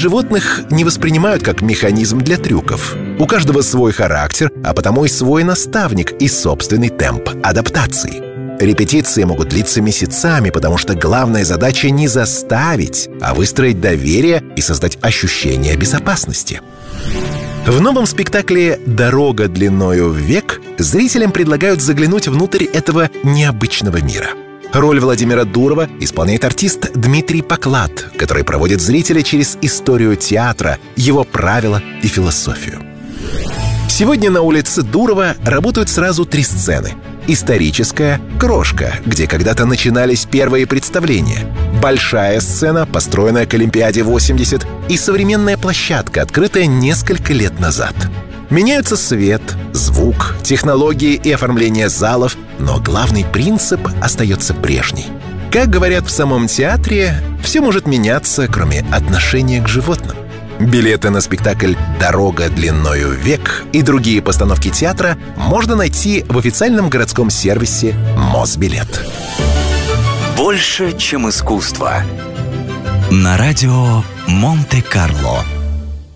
животных не воспринимают как механизм для трюков. У каждого свой характер, а потому и свой наставник и собственный темп адаптации. Репетиции могут длиться месяцами, потому что главная задача не заставить, а выстроить доверие и создать ощущение безопасности. В новом спектакле «Дорога длиною в век» зрителям предлагают заглянуть внутрь этого необычного мира. Роль Владимира Дурова исполняет артист Дмитрий Поклад, который проводит зрителя через историю театра, его правила и философию. Сегодня на улице Дурова работают сразу 3 сцены. Историческая «Крошка», где когда-то начинались первые представления. Большая сцена, построенная к Олимпиаде 80, и современная площадка, открытая несколько лет назад. Меняются свет, звук, технологии и оформление залов, но главный принцип остается прежний. Как говорят в самом театре, все может меняться, кроме отношения к животным. Билеты на спектакль «Дорога длиною в век» и другие постановки театра можно найти в официальном городском сервисе «Мосбилет». Больше, чем искусство. На радио Монте-Карло.